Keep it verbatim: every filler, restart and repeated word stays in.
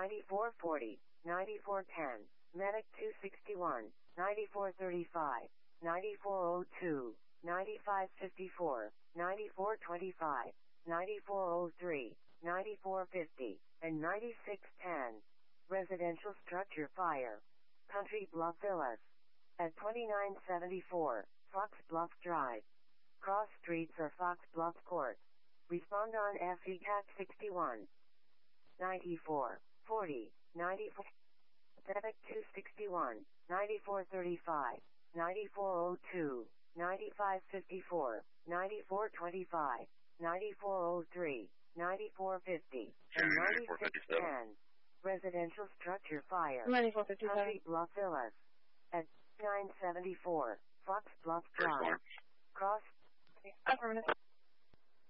ninety-four forty, ninety-four ten, Medic two sixty-one, ninety-four thirty-five, ninety-four oh two, ninety-five fifty-four, ninety-four twenty-five, ninety-four oh three, ninety-four fifty, and ninety-six ten. Residential structure fire. Country Bluff Villas. At twenty-nine seventy-four, Fox Bluff Drive. Cross streets are Fox Bluff Court. Respond on F E C A T sixty-one. ninety-four forty, ninety-four, Medic two sixty-one, ninety-four thirty-five, ninety-four oh two, ninety-five fifty-four, ninety-four twenty-five, ninety-four oh three, ninety-four fifty, and ninety-six ten. Residential structure fire. ninety-four fifty-seven. Country Bluff Villas. At nine seventy-four, Fox Bluff Drive. Cross. Affirmative.